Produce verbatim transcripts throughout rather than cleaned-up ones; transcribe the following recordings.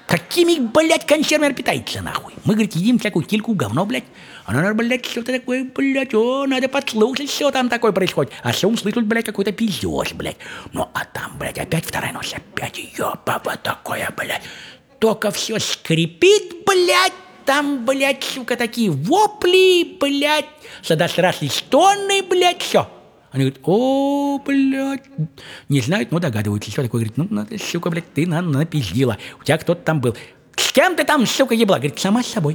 Какими, блядь, консервами питается, нахуй? Мы, говорит, едим всякую кильку, говно, блядь. Она, блядь, что-то такое, блядь, о, надо подслушать, что там такое происходит. А все услышат, блядь, какой-то пиздеж, блядь. Ну, а там, блядь, опять вторая ночь, опять ёбаба такое, блядь. Только все скрипит, блядь. Там, блядь, сука, такие вопли, блядь, садострастные стоны, блядь, все. Они говорят, о, блядь, не знают, но догадываются, что такое. Говорит, ну, надо, сука, блядь, ты на, напиздила, у тебя кто-то там был. С кем ты там, сука, ебла? Говорит, сама с собой.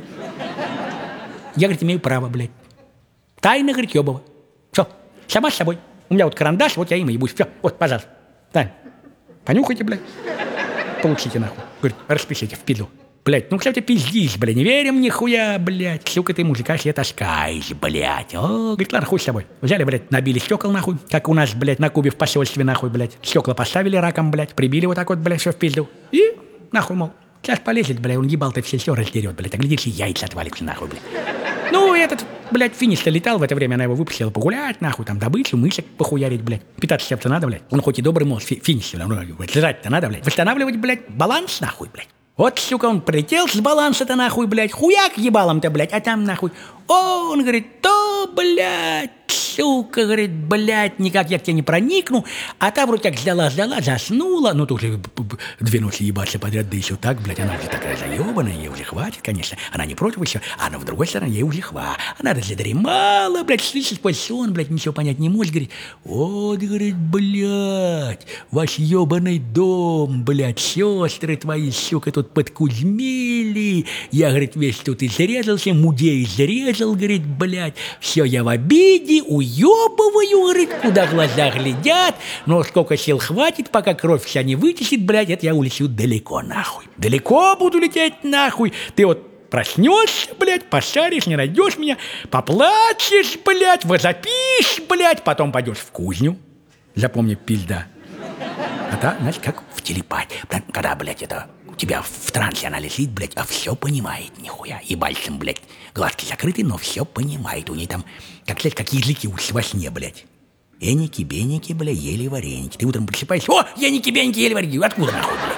Я, говорит, имею право, блядь. Тайна, говорит, ебова. Все, сама с собой. У меня вот карандаш, вот я им ебусь. Все, вот, пожалуйста. Тань, понюхайте, блядь. Получите, нахуй. Говорит, распишите в пизду. Блядь, ну, кстати, пиздись, блядь, не верим нихуя, блядь. Сука, ты мужика себе таскаешь, блядь. О, говорит, ладно, хуй с тобой. Взяли, блядь, набили стекол, нахуй. Как у нас, блядь, на Кубе в посольстве, нахуй, блядь. Стекла поставили раком, блядь, прибили вот так вот, блядь, все в пизду. И, нахуй, мол, сейчас полезет, блядь, он ебал-то все все раздерет, блядь. А глядишь, и яйца отвалится, нахуй, блядь. Ну, этот, блядь, финиш-то летал, в это время она его выпустила погулять, нахуй, там, добычу, мышек похуярить, блядь. Питаться чем-то надо, блядь. Он хоть и добрый, мол, финиш, ну, лежать-то надо, блядь. Восстанавливать, блядь, баланс, нахуй, блядь. Вот, сука, он прилетел с баланса-то, нахуй, блядь, хуяк ебалом-то, блядь, а там, нахуй, о, он говорит, то, блядь, сука, говорит, блядь, никак я к тебе не проникну, а та вроде как ждала-ждала, заснула, ну, тут уже две ночи ебаться подряд, да еще так, блядь, она уже такая заебанная, ей уже хватит, конечно, она не против еще, а она в другой стороне, ей уже хватит, она задремала, блядь, слышит сквозь сон, блядь, ничего понять не может, говорит, вот, говорит, блядь, ваш ебаный дом, блядь, сестры твои, сука, тут подкузмели, я, говорит, весь тут изрезался, мудей изрезал, говорит, блядь, все я в обиде, уебываю, говорит, куда глаза глядят, но сколько сил хватит, пока кровь вся не вытечет, блядь, это я улечу далеко, нахуй, далеко буду лететь, нахуй, ты вот проснешься, блядь, пошаришь, не найдешь меня, поплачешь, блядь, возопишь, блядь, потом пойдешь в кузню, запомни, пизда, а та, знаешь, как в телепатии, когда, блядь, это... У тебя в трансе она лежит, блядь, а все понимает, нихуя. И пальцем, блядь, глазки закрыты, но все понимает. У ней там, как, сказать, как языки во сне, блядь. Эники, беники, блядь, ели вареники. Ты утром просыпаешься, о, еники, беники, ели вареники. Откуда, нахуй, блядь?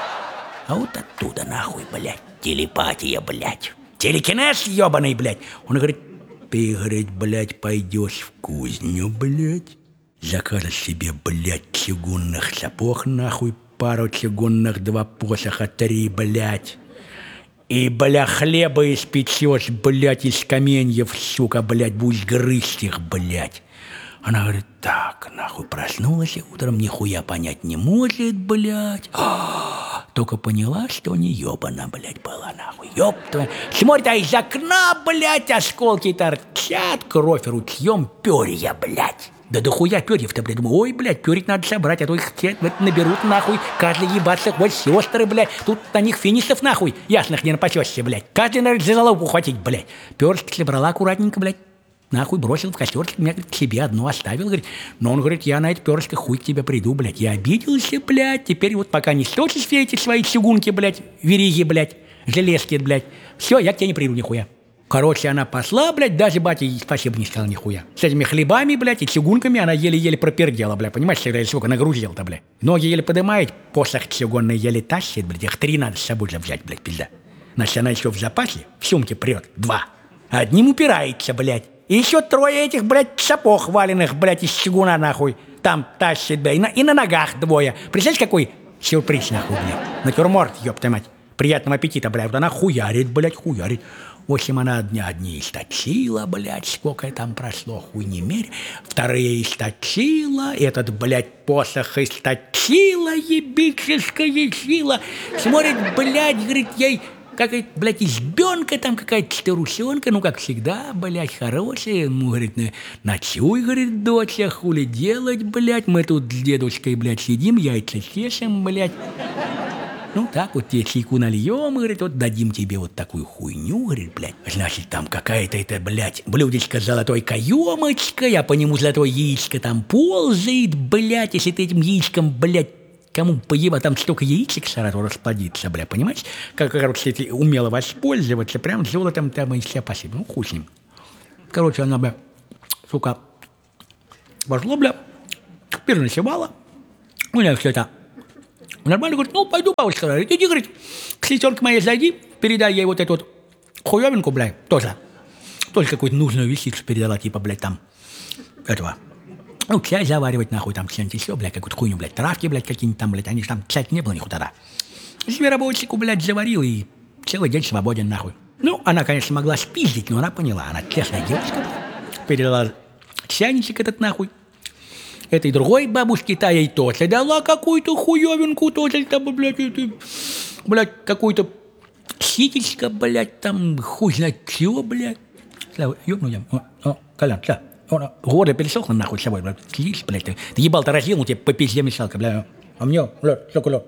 А вот оттуда, нахуй, блядь, телепатия, блядь. Телекинез ебаный, блядь. Он говорит, ты, говорит, блядь, пойдешь в кузню, блядь, закажешь себе, блядь, чугунных сапог, нахуй, пару чугунных, два посоха, три, блядь. И, бля, хлеба испечешь, блядь, из каменьев, сука, блядь, будешь грызть их, блядь. Она говорит, так, нахуй, проснулась утром, нихуя понять не может, блядь. А-а-а, только поняла, что не ебана, блядь, была, нахуй. Ёб твою. Смотрит, а из окна, блядь, осколки торчат, кровь ручьем, перья, блядь. Да дохуя перьев-то, блядь. Думаю, ой, блядь, перьев надо собрать, а то их все наберут, нахуй. Каждый ебаться, вот сестры, блядь. Тут на них финишев, нахуй, ясных не напасешься, блядь. Каждый, наверное, за голову ухватить, блядь. Перышки собрала аккуратненько, блядь. Нахуй бросил в костерчик, меня, говорит, к себе одну оставил, говорит. Но он говорит, я на эти перышки хуй к тебе приду, блядь. Я обиделся, блядь. Теперь вот пока не сточишь все эти свои чугунки, блядь, вериги, блядь, железки, блядь. Все, я к тебе не приду, нихуя. Короче, она посла, блядь, даже батя спасибо не сказал нихуя. С этими хлебами, блядь, и чугунками она еле-еле пропердела, блядь. Понимаешь, всегда сколько нагрузил-то, блядь. Ноги еле подымает, посох чугунный еле тащит, блядь. Их три надо с собой взять, блядь, пизда. Значит, она еще в запасе, в сумке прет, два. Одним упирается, блядь. И еще трое этих, блядь, сапог валенных, блядь, из чугуна, нахуй. Там тащит, блядь, и на, и на ногах двое. Представляешь, какой сюрприз, нахуй, блядь. Натюрморт, ёпта мать. Приятного аппетита, блядь. Вот она хуярит, блядь, хуярит. В общем, она дня одни источила, блядь, сколько там прошло, хуй не мерь. Вторые источила, этот, блядь, посох источила, ебическая сила. Смотрит, блядь, говорит, ей какая-то, блядь, избенка там, какая-то старушонка, ну, как всегда, блядь, хорошая. Ему, говорит, ночуй, говорит, доча, хули делать, блядь, мы тут с дедушкой, блядь, сидим, яйца чешем, блядь. Ну, так вот тебе чайку нальем, говорит, вот дадим тебе вот такую хуйню, говорит, блядь. Значит, там какая-то это, блядь, блюдечко с золотой каемочкой, а по нему золотое яичко там ползает, блядь, если ты этим яичком, блядь, кому поеба, там столько яичек сразу расплодится, блядь, понимаешь? Как, короче, если умело воспользоваться, прям золотом там и все спасибо. Ну, хуй с ним. Короче, она, бля, сука, пошло, бля, переночевала, у нее все это Нормально, говорит, ну, пойду, бабушка. Говорит, иди, говорит, к сестерке моей зайди, передай ей вот эту вот хуевинку, блядь, тоже. Тоже какую-то нужную вещицу передала, типа, блядь, там, этого. Ну, чай заваривать, нахуй, там, что-нибудь еще, блядь, какую-то хуйню, блядь, травки, блядь, какие-нибудь там, блядь, они же там, кстати, не было ни тогда. Зверобойчику, блядь, заварил и целый день свободен, нахуй. Ну, она, конечно, могла спиздить, но она поняла, она честная девушка, блядь. Передала чайничек этот, нахуй. Этой другой бабушке, та ей тоже дала какую-то хуевинку, тоже, там, блядь, это, блядь, какую-то ситечко, блядь, там, хуй знает чего, блядь. Слава, ёбну я, о, о, Колян, да. Горло пересохло, нахуй, с собой, блядь, слизь, блядь, ты, ты ебал-то разъел, ну тебе по пизде мешалка, блядь, а мне, блядь, что кулё?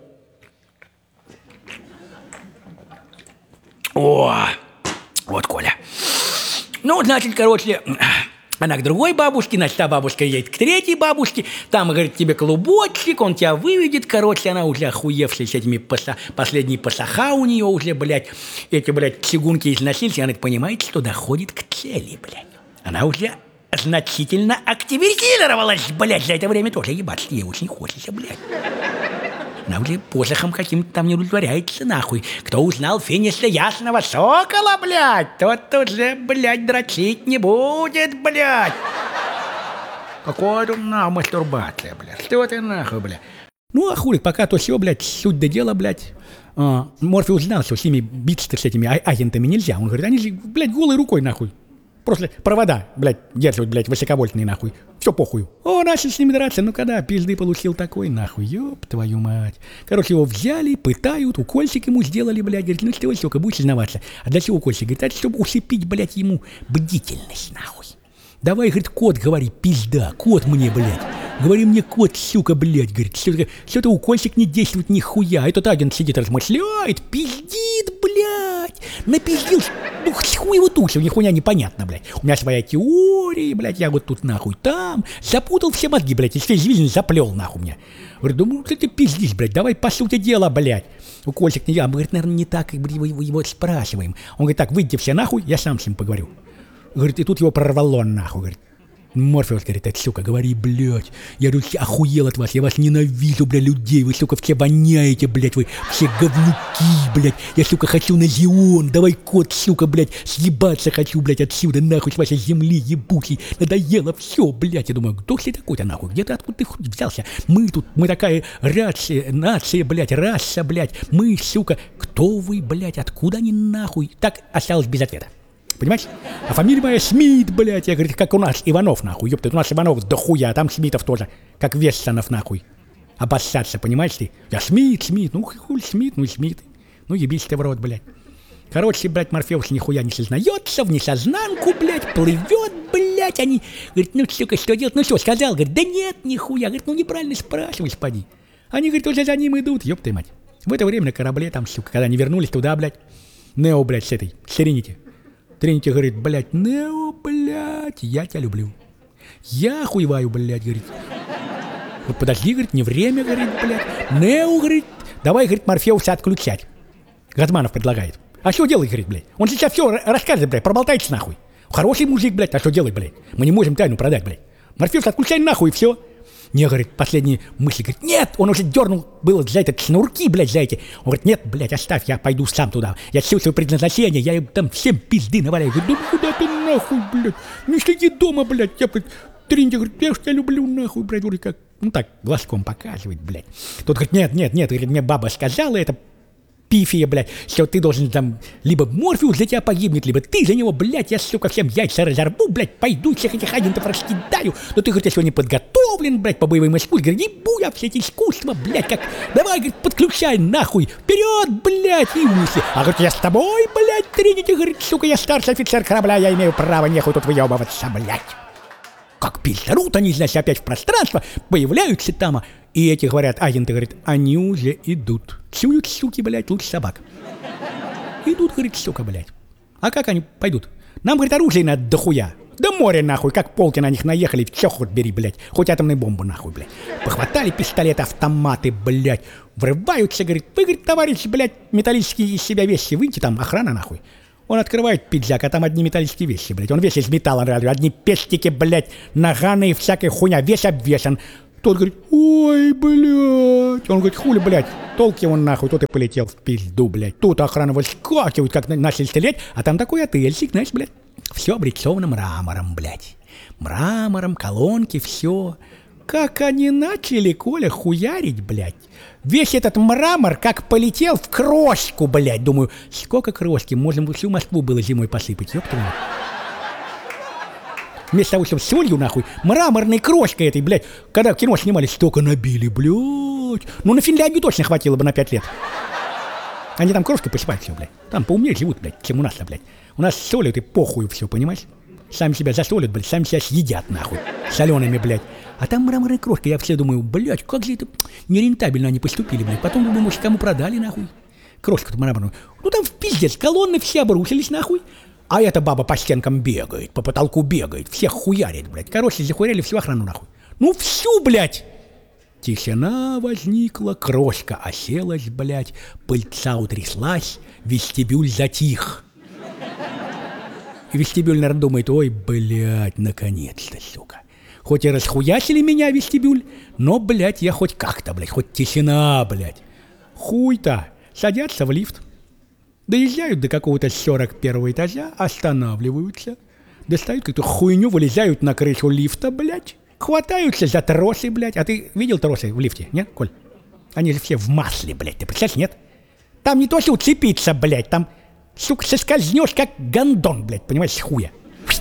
О, вот Коля. Ну, значит, короче, она к другой бабушке, значит, та бабушка едет к третьей бабушке, там, говорит, тебе клубочек, он тебя выведет, короче, она уже охуевшая с этими, поса, последние посоха у нее уже, блядь, эти, блядь, чугунки износились, и она понимает, что доходит к цели, блядь. Она уже значительно активизировалась, блядь, за это время тоже ебаться ей очень хочется, блядь. Она уже посохом каким-то там не удовлетворяется, нахуй. Кто узнал финиша ясного сокола, блядь, тот уже, блядь, дрочить не будет, блядь. Какой тут нахуй мастурбация, блядь, что ты нахуй, блядь. Ну, а хули, пока то все, блядь, суть до дела, блядь. А, Морфи узнал, что с ними биться-то с этими а- агентами нельзя. Он говорит, они же, блядь, голой рукой, нахуй. Просто провода, блядь, держат, блядь, высоковольтные, нахуй. Все похуй. О, начал с ними драться, ну когда пизды получил такой, нахуй, ёб твою мать. Короче, его взяли, пытают, укольчик ему сделали, блядь, говорит, ну что, сука, будешь признаваться. А для чего укольчик? Говорит, это чтобы усыпить, блядь, ему бдительность, нахуй. Давай, говорит, кот, говори, пизда, кот мне, блядь. Говори мне, кот, сука, блядь, говорит, что-то укольчик не действует нихуя. Этот агент сидит, размышляет, пиздит, блядь. Напиздил, ну хуй его тушил, нихуя непонятно, блядь. У меня своя теория, блядь, я вот тут нахуй там. Запутал все мозги, блядь, и всю жизнь заплел, нахуй мне. Говорю, ну ты пиздишь, блядь, давай по сути дела, блядь. Укольчик не я, мы, говорит, наверное, не так, как его, его спрашиваем. Он говорит, так, выйдите все нахуй, я сам с ним поговорю. Говорит, и тут его прорвало нахуй, говорит. Морфеус говорит, так, сука, говори, блядь, я, говорит, охуел от вас, я вас ненавижу, блядь, людей, вы, сука, все воняете, блядь, вы все говнюки, блядь, я, сука, хочу на Зион, давай, кот, сука, блядь, съебаться хочу, блядь, отсюда, нахуй, с вашей земли, ебучей, надоело все, блядь, я думаю, кто ты такой-то, нахуй, где ты, откуда ты взялся, мы тут, мы такая рация, нация, блядь, раса, блядь, мы, сука, кто вы, блядь, откуда они, нахуй, так осталось без ответа. Понимаете? А фамилия моя Смит, блядь. Я говорю, как у нас Иванов, нахуй. Ёпта, у нас Иванов дохуя, а там Смитов тоже. Как Вессонов, нахуй. Обоссаться, понимаешь ты? Я Смит, Смит. Ну, хуй Смит, ну Смит. Ну, ебись ты в рот, блядь. Короче, блядь, Морфеус нихуя не сознается, в несознанку, блядь, плывет, блядь. Они, говорит, ну, сука, что делать? Ну, что, сказал? Говорит, да нет, нихуя. Говорит, ну, неправильно спрашиваешь, поди. Они, говорит, уже за ним идут, ёпта мать. В это время на корабле там, сука, когда они вернулись туда, блядь, Нео, блядь, с этой, Серенити. Тринити говорит, блядь, Нео, блядь, я тебя люблю. Я хуеваю, блядь, говорит. Вот подожди, говорит, не время, говорит, блядь. Нео, говорит, давай, говорит, Морфеуса отключать. Газманов предлагает. А что делать, говорит, блядь? Он сейчас все расскажет, блядь, проболтается нахуй. Хороший мужик, блядь, а что делать, блядь? Мы не можем тайну продать, блядь. Морфеус, отключай нахуй, и все. Не, говорит, последние мысли, говорит, нет, он уже дернул было за это шнурки, блядь, за эти. Он говорит, нет, блядь, оставь, я пойду сам туда. Я чувствую предназначение, я им там всем пизды наваляю. Говорит, да куда ты нахуй, блядь, не сиди дома, блядь. Я, блядь, Тринити, говорит, я ж тебя люблю, нахуй, блядь, говорит, как, ну так, глазком показывает, блядь. Тот говорит, нет, нет, нет, говорит, мне баба сказала это, пифия, блядь, что ты должен там, либо Морфеус за тебя погибнет, либо ты за него, блядь, я, сука, всем яйца разорву, блядь, пойду всех этих агентов раскидаю, но ты, говорит, я сегодня подготовлен, блядь, по боевым искусствам, говорит, ебу я все эти искусства, блядь, как, давай, говорит, подключай, нахуй, вперед, блядь, и умысли, а, говорит, я с тобой, блядь, Тринити, говорит, сука, я старший офицер корабля, я имею право нехуй тут выебываться, блядь. Как пиздарут они, значит, опять в пространство, появляются там, и эти говорят, агенты, говорят, они уже идут. Чуют, суки, блядь, лучше собак. Идут, говорит, сука, блядь. А как они пойдут? Нам, говорит, оружие надо дохуя. Да море, нахуй, как полки на них наехали, чё хоть бери, блядь. Хоть атомную бомбу, нахуй, блядь. Похватали пистолеты, автоматы, блядь. Врываются, говорит, вы, говорит, товарищ, блядь, металлические из себя вещи выньте, там охрана, нахуй. Он открывает пиджак, а там одни металлические вещи, блядь. Он весь из металла, одни пестики, блядь, наганы и всякая хуйня. Весь обвешан. Тот говорит, ой, блядь. Он говорит, хули, блядь, толки он нахуй, тот и полетел в пизду, блядь. Тут охрана выскакивает, как начали стрелять, а там такой отельчик, знаешь, блядь. Все облицовано мрамором, блядь. Мрамором, колонки, все. Как они начали, Коля, хуярить, блядь. Весь этот мрамор как полетел в крошку, блядь. Думаю, сколько крошки, можно бы всю Москву было зимой посыпать, ёпта. Вместо того, чтобы солью, нахуй, мраморной крошкой этой, блядь. Когда кино снимали, столько набили, блядь. Ну, на Финляндию точно хватило бы на пять лет. Они там крошкой посыпают все, блядь. Там поумнее живут, блядь, чем у нас-то, блядь. У нас солят и похуй все, понимаешь? Сами себя засолят, блядь, сами себя съедят, нахуй. Солеными, блядь. А там мраморная крошка, я все думаю, блядь, как же это нерентабельно они поступили, блядь. Потом думаю, может, кому продали, нахуй. Крошку-то мраморную. Ну, там в пиздец, колонны все обрушились, нахуй. А эта баба по стенкам бегает, по потолку бегает, всех хуярит, блядь. Короче, захуярили всю охрану, нахуй. Ну, всю, блядь. Тишина возникла, крошка оселась, блядь, пыльца утряслась, вестибюль затих. И вестибюль, наверное, думает, ой, блядь, наконец-то, сука. Хоть и расхуячили меня вестибюль, но, блядь, я хоть как-то, блядь, хоть тишина, блядь. Хуй-то, садятся в лифт. Доезжают до какого-то сорок первого этажа, останавливаются, достают какую-то хуйню, вылезают на крышу лифта, блядь, хватаются за тросы, блядь. А ты видел тросы в лифте, нет, Коль? Они же все в масле, блядь, ты представляешь, нет? Там не то, что уцепиться, блядь, там, сука, соскользнешь, как гондон, блядь, понимаешь, с хуя.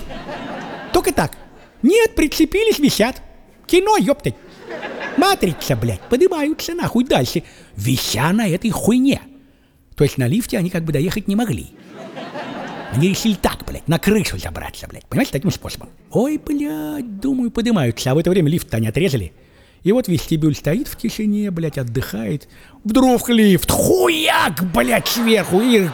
Только так. Нет, прицепились, висят. Кино, ёптать. Матрица, блядь, поднимаются нахуй дальше, вися на этой хуйне. То есть на лифте они как бы доехать не могли. Они решили так, блядь, на крышу забраться, блядь. Понимаете, таким способом. Ой, блядь, думаю, поднимаются. А в это время лифт-то они отрезали. И вот вестибюль стоит в тишине, блядь, отдыхает. Вдруг лифт, хуяк, блядь, сверху. И...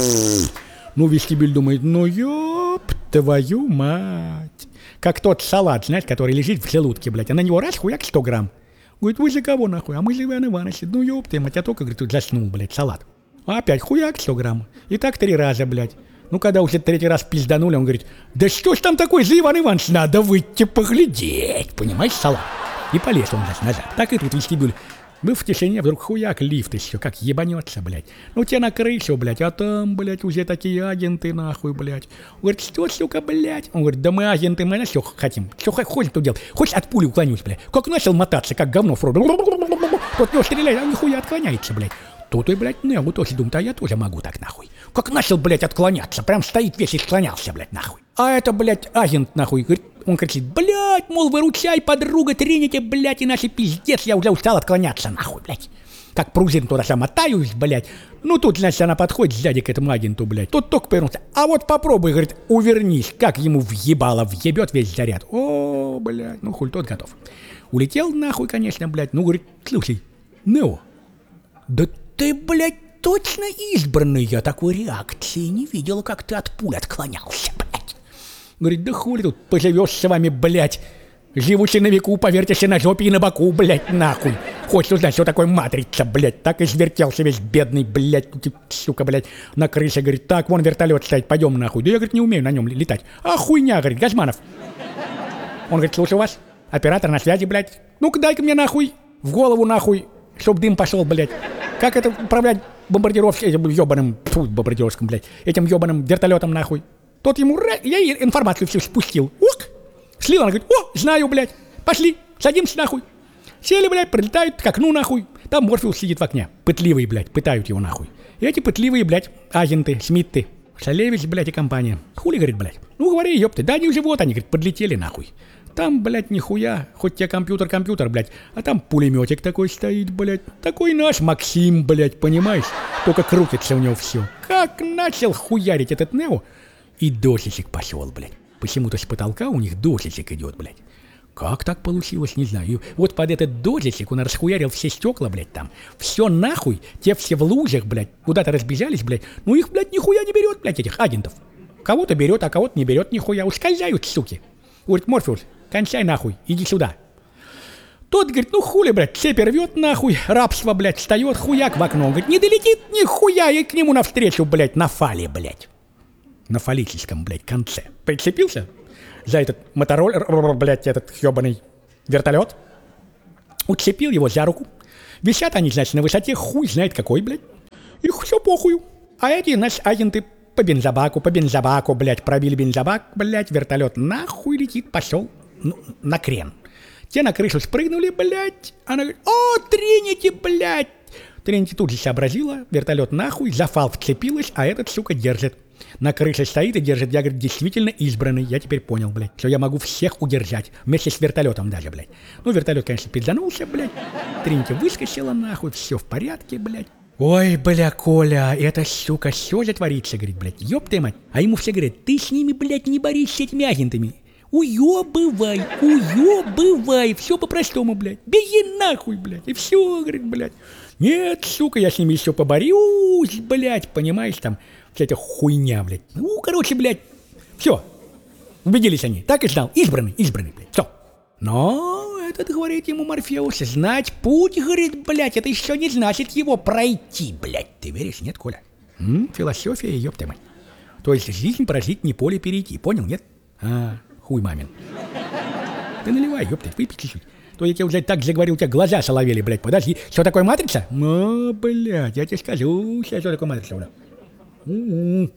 Ну, вестибюль думает, ну, ёб твою мать. Как тот салат, знаешь, который лежит в желудке, блядь. А на него раз, хуяк, сто грамм. Говорит, вы за кого, нахуй? А мы за Ивана Ивановича. Ну, ёб ты, мать, я только, говорит, тут заснул, блядь, салат. А опять хуяк, сто грамм. И так три раза, блядь. Ну, когда уже третий раз пизданули, он говорит, да что ж там такое за Иван Иванович, надо выйти поглядеть, понимаешь, салат. И полез он назад. Так и тут вестибюль. Мы в тишине, вдруг хуяк, лифт еще, как ебанется, блядь. Ну, те на крышу, блядь, а там, блядь, уже такие агенты, нахуй, блядь. Он говорит, что, сука, блядь? Он говорит, да мы агенты, мы на все хотим. Что хочешь, то делать. Хочешь, от пули уклонюсь, блядь. Как начал мотаться, как говно в рот. Тот не стреляет, а нихуя отклоняется, блядь. Тут и, блядь, Нему тоже думает, а я тоже могу так, нахуй. Как начал, блядь, отклоняться, прям стоит весь и склонялся, блядь, нахуй. А это, блядь, агент, нахуй, говорит, он кричит, блядь, мол, выручай, подруга, трените, блядь, иначе пиздец, я уже устал отклоняться, нахуй, блядь. Как пружин туда замотаюсь, блядь. Ну, тут, значит, она подходит сзади к этому агенту, блядь. Тут только повернулся. А вот попробуй, говорит, увернись, как ему въебало, въебет весь заряд. О, блядь, ну, хуй тот готов. Улетел нахуй, конечно, блядь. Ну, говорит, слушай, Нео, да ты, блядь, точно избранный, я такой реакции не видела, как ты от пуль отклонялся, блядь. Говорит, да хули тут поживешь с вами, блядь. Живучи на веку, повертишься на жопе и на боку, блядь, нахуй. Хочешь узнать, что такое матрица, блядь. Так и извертелся весь бедный, блядь, сука, блядь, на крыше. Говорит, так, вон вертолет стоит, пойдем нахуй. Да я, говорит, не умею на нем летать. А хуйня, говорит, Газманов. Он говорит, слушай вас, оператор на связи, блядь. Ну-ка дай-ка мне нахуй, в голову нахуй, чтоб дым пошел, блядь. Как это управлять бомбардировкой, этим ебаным, фу, бомбардировским, блядь, этим ебаным вертолетом, нахуй. Тот ему, я ей информацию всю спустил. Ук! Слил, она говорит, о, знаю, блядь, пошли, садимся, нахуй. Сели, блядь, прилетают к окну, нахуй. Там Морфеус сидит в окне. Пытливые, блядь, пытают его, нахуй. И эти пытливые, блядь, агенты, Смитты, Шалевич, блядь, и компания. Хули, говорит, блядь. Ну, говори, ёпты, да они уже вот, они, говорит, подлетели, нахуй. Там, блядь, нихуя, хоть тебе компьютер-компьютер, блядь, а там пулеметик такой стоит, блядь. Такой наш Максим, блядь, понимаешь? Только крутится у него все. Как начал хуярить этот Нео, и дождичек пошел, блядь. Почему-то с потолка у них дождичек идет, блядь. Как так получилось, не знаю. И вот под этот дождичек он расхуярил все стекла, блядь, там. Все нахуй, те все в лужах, блядь, куда-то разбежались, блядь. Ну их, блядь, нихуя не берет, блядь, этих агентов. Кого-то берет, а кого-то не берет, нихуя. Ускользают, суки. Говорит, Морфеус, кончай нахуй, иди сюда. Тот говорит, ну хули, блядь, цепь рвет нахуй, рабство, блядь, встает, хуяк в окно. Он говорит, не долетит нихуя, и к нему навстречу, блядь, на фале, блядь. На фаллическом, блядь, конце. Прицепился за этот мотороллер, блядь, этот ебаный вертолет. Уцепил его за руку. Висят они, значит, на высоте хуй знает какой, блядь. Их все похую. А эти, значит, агенты по бензобаку, по бензобаку, блядь, пробили бензобак, блядь, вертолет нахуй летит, пошел ну, на крен. Те на крышу спрыгнули, блядь. Она говорит, о, Тринити, блядь. Тринити тут же сообразила, вертолет нахуй, за фал вцепилась, а этот, сука, держит. На крыше стоит и держит. Я, говорит, действительно избранный. Я теперь понял, блядь, что я могу всех удержать. Вместе с вертолетом даже, блядь. Ну, вертолет, конечно, пизданулся, блядь. Тринити выскочила нахуй, все в порядке, блядь. Ой, бля, Коля, это, сука, все же творится, говорит, блядь, ёб ты мать. А ему все говорят, ты с ними, блядь, не борись с этими агентами. Уёбывай, уёбывай, все по-простому, блядь. Беги нахуй, блядь, и все, говорит, блядь. Нет, сука, я с ними еще поборюсь, блядь, понимаешь, там, вся эта хуйня, блядь. Ну, короче, блядь, все, убедились они, так и знал, избранный, избранный, блядь, все. Но этот, говорит ему Морфеус, знать путь, говорит, блядь, это еще не значит его пройти, блядь. Ты веришь, нет, Коля? М? Философия, ёпта мать. То есть жизнь прожить, не поле перейти, понял, нет? А, хуй мамин. Ты наливай, ёпта, выпей чуть-чуть. То я тебе уже так заговорил, у тебя глаза соловели, блядь, подожди. Что такое матрица? Ну, блядь, я тебе скажу, сейчас что такое матрица, блядь. М-м-м.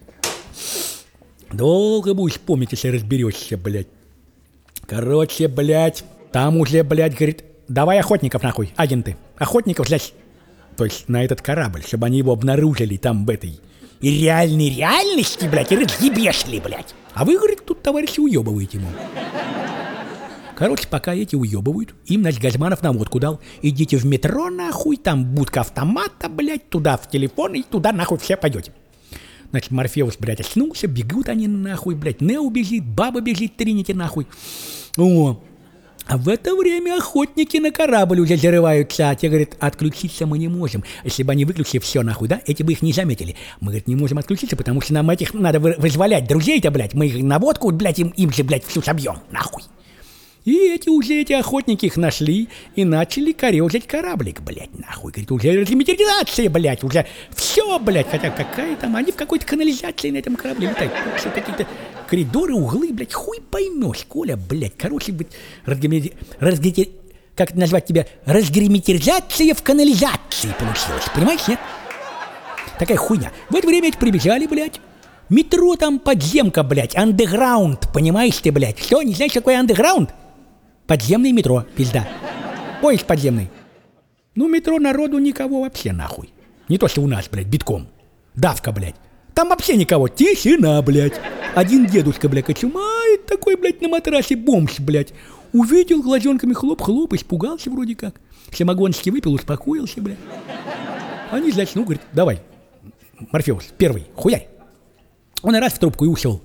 Долго будешь помнить, если разберешься, блядь. Короче, блядь, там уже, блядь, говорит, давай охотников нахуй, агенты. Охотников, значит, то есть на этот корабль, чтобы они его обнаружили там в этой и реальной реальности, блядь, и разъебешли, блядь. А вы, говорит, тут, товарищи, уебываете, мол. Короче, пока эти уебывают, им, значит, Газманов наводку дал. Идите в метро, нахуй, там будка автомата, блядь, туда в телефон, и туда, нахуй, все пойдете. Значит, Морфеус, блядь, очнулся, бегут они, нахуй, блядь, Нео бежит, баба бежит, Тринити, нахуй. О, а в это время охотники на корабль уже зарываются. А те, говорят, отключиться мы не можем. Если бы они выключили все, нахуй, да, эти бы их не заметили. Мы, говорит, не можем отключиться, потому что нам этих надо вызволять друзей-то, блядь. Мы их на водку, блядь, им, им же, блядь, всю собьем, нахуй. И эти уже, эти охотники их нашли и начали корёжить кораблик, блядь, нахуй. Говорит, уже разматериализация, блядь, уже все, блядь. Хотя какая там, они в какой-то канализации на этом корабле летают. Что какие-то коридоры, углы, блядь, хуй поймешь, Коля, блядь. Короче, блядь, разгермети... разгермети... как это назвать тебя? Разгерметизация в канализации получилась, понимаешь, нет? Такая хуйня. В это время эти прибежали, блядь. Метро там подземка, блядь, андеграунд, понимаешь ты, блядь? Что, не знаешь, что такое андеграунд? Подземное метро, пизда. Поезд подземный. Ну, метро народу никого вообще нахуй. Не то, что у нас, блядь, битком. Давка, блядь. Там вообще никого. Тишина, блядь. Один дедушка, блядь, кочумает такой, блядь, на матрасе бомж, блядь. Увидел, глазенками хлоп-хлоп, испугался вроде как. Самогонский выпил, успокоился, блядь. Они, значит, ну, говорит, давай, Морфеус, первый, хуярь. Он и раз в трубку и ушел.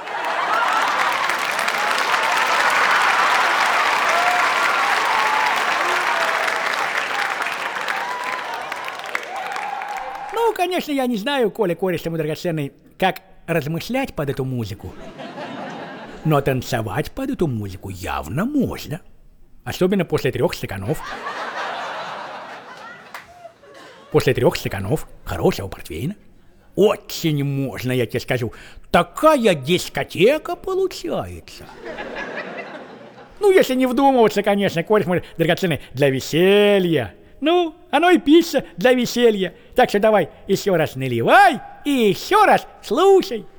Ну, конечно, я не знаю, Коля, кореш мой драгоценный, как размышлять под эту музыку. Но танцевать под эту музыку явно можно. Особенно после трех стаканов. После трех стаканов хорошего портвейна. Очень можно, я тебе скажу. Такая дискотека получается. Ну, если не вдумываться, конечно, кореш мой драгоценный, для веселья. Ну, оно и пишется для веселья. Так что давай еще раз наливай и еще раз слушай.